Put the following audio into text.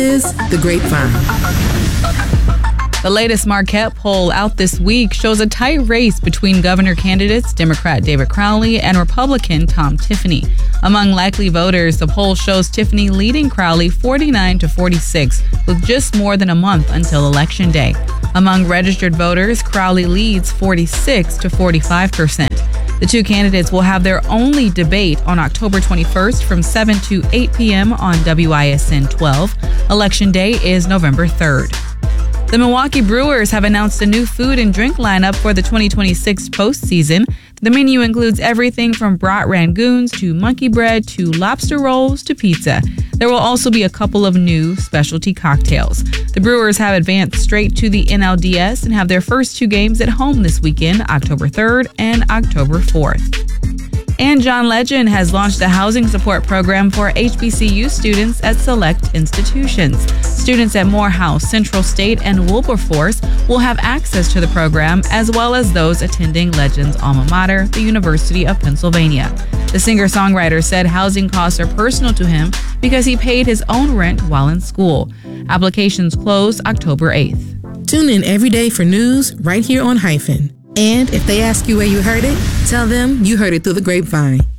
is The Grapevine. The latest Marquette poll out this week shows a tight race between governor candidates Democrat David Crowley and Republican Tom Tiffany. Among likely voters, the poll shows Tiffany leading Crowley 49-46 with just more than a month until Election Day. Among registered voters, Crowley leads 46-45%. The two candidates will have their only debate on October 21st from 7 to 8 p.m. on WISN 12. Election Day is November 3rd. The Milwaukee Brewers have announced a new food and drink lineup for the 2026 postseason. The menu includes everything from brat rangoons to monkey bread to lobster rolls to pizza. There will also be a couple of new specialty cocktails. The Brewers have advanced straight to the NLDS and have their first two games at home this weekend, October 3rd and October 4th. And John Legend has launched a housing support program for HBCU students at select institutions. Students at Morehouse, Central State, and Wilberforce will have access to the program, as well as those attending Legend's alma mater, the University of Pennsylvania. The singer-songwriter said housing costs are personal to him because he paid his own rent while in school. Applications close October 8th. Tune in every day for news right here on Hyphen. And if they ask you where you heard it, tell them you heard it through the grapevine.